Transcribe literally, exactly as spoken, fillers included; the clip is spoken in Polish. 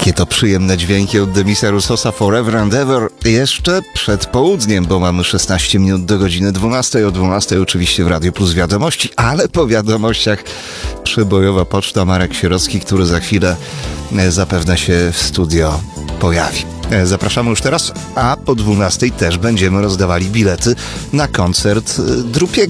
Jakie to przyjemne dźwięki od Demisa Roussosa Forever and Ever. Jeszcze przed południem, bo mamy szesnaście minut do godziny dwunastej. O dwunastej oczywiście w Radiu Plus wiadomości, ale po wiadomościach przybojowa poczta. Marek Sierocki, który za chwilę zapewne się w studio pojawi. Zapraszamy już teraz, a po dwunastej też będziemy rozdawali bilety na koncert Drupiego.